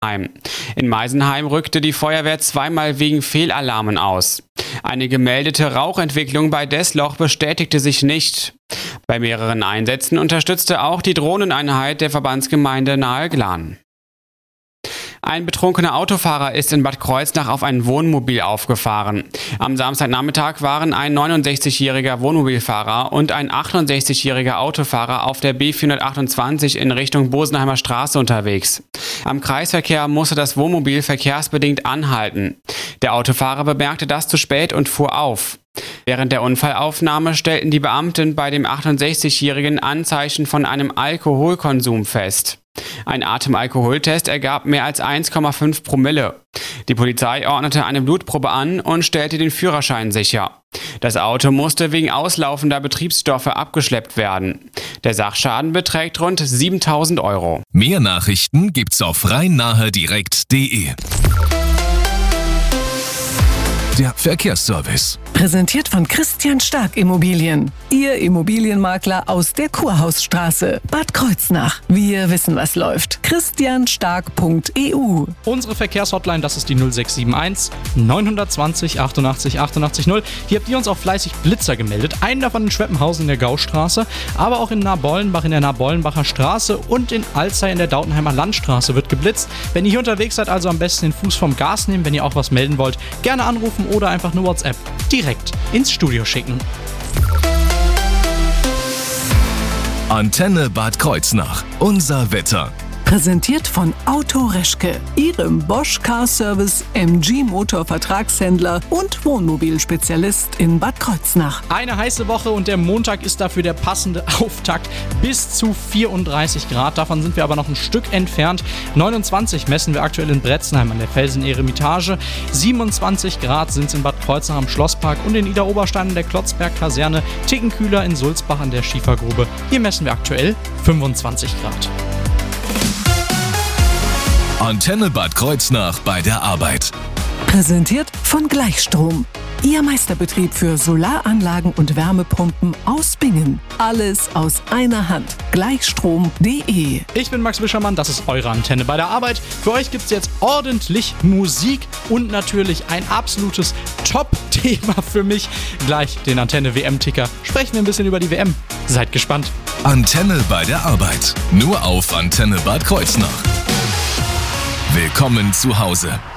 In Meisenheim rückte die Feuerwehr zweimal wegen Fehlalarmen aus. Eine gemeldete Rauchentwicklung bei Desloch bestätigte sich nicht. Bei mehreren Einsätzen unterstützte auch die Drohneneinheit der Verbandsgemeinde Nahe-Glan. Ein betrunkener Autofahrer ist in Bad Kreuznach auf ein Wohnmobil aufgefahren. Am Samstagnachmittag waren ein 69-jähriger Wohnmobilfahrer und ein 68-jähriger Autofahrer auf der B428 in Richtung Bosenheimer Straße unterwegs. Am Kreisverkehr musste das Wohnmobil verkehrsbedingt anhalten. Der Autofahrer bemerkte das zu spät und fuhr auf. Während der Unfallaufnahme stellten die Beamten bei dem 68-jährigen Anzeichen von einem Alkoholkonsum fest. Ein Atemalkoholtest ergab mehr als 1,5 Promille. Die Polizei ordnete eine Blutprobe an und stellte den Führerschein sicher. Das Auto musste wegen auslaufender Betriebsstoffe abgeschleppt werden. Der Sachschaden beträgt rund 7.000 Euro. Mehr Nachrichten gibt's auf rhein-nahe-direkt.de. Der Verkehrsservice. Präsentiert von Christian Stark Immobilien. Ihr Immobilienmakler aus der Kurhausstraße, Bad Kreuznach. Wir wissen, was läuft. christianstark.eu. Unsere Verkehrshotline, das ist die 0671 920 88 88 0. Hier habt ihr uns auch fleißig Blitzer gemeldet. Einen davon in Schweppenhausen in der Gaustraße, aber auch in Nahbollenbach in der Nahbollenbacher Straße und in Alzey in der Dautenheimer Landstraße wird geblitzt. Wenn ihr hier unterwegs seid, also am besten den Fuß vom Gas nehmen. Wenn ihr auch was melden wollt, gerne anrufen oder einfach eine WhatsApp direkt ins Studio schicken. Antenne Bad Kreuznach. Unser Wetter. Präsentiert von Auto Reschke, Ihrem Bosch Car Service MG Motor Vertragshändler und Wohnmobilspezialist in Bad Kreuznach. Eine heiße Woche und der Montag ist dafür der passende Auftakt. Bis zu 34 Grad, davon sind wir aber noch ein Stück entfernt. 29 messen wir aktuell in Bretzenheim an der Felsen-Eremitage. 27 Grad sind es in Bad Kreuznach am Schlosspark und in Idar-Oberstein in der Klotzberg-Kaserne. Ticken kühler in Sulzbach an der Schiefergrube. Hier messen wir aktuell 25 Grad. Antenne Bad Kreuznach bei der Arbeit. Präsentiert von Gleichstrom. Ihr Meisterbetrieb für Solaranlagen und Wärmepumpen aus Bingen. Alles aus einer Hand. Gleichstrom.de. Ich bin Max Wischermann, das ist eure Antenne bei der Arbeit. Für euch gibt es jetzt ordentlich Musik und natürlich ein absolutes Top-Thema für mich. Gleich den Antenne-WM-Ticker. Sprechen wir ein bisschen über die WM. Seid gespannt. Antenne bei der Arbeit. Nur auf Antenne Bad Kreuznach. Willkommen zu Hause.